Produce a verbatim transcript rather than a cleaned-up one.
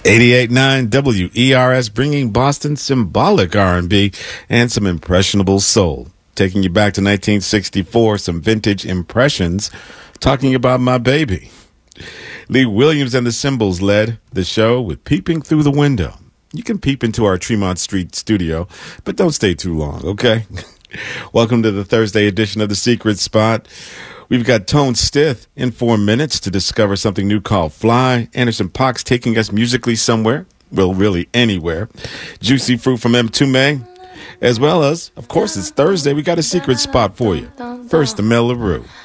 eighty-eight point nine W E R S, bringing Boston symbolic R and B and some impressionable soul. Taking you back to nineteen sixty-four, some vintage impressions, talking about my baby. Lee Williams and the Symbols led the show with Peeping Through the Window. You can peep into our Tremont Street studio, but don't stay too long, okay? Welcome to the Thursday edition of The Secret Spot. We've got Tone Stith in four minutes to discover something new called Fly. Anderson .Paak taking us musically somewhere. Well, really anywhere. Juicy Fruit from M two May. As well as, of course, it's Thursday. We got a secret spot for you. First, the Mel LaRue.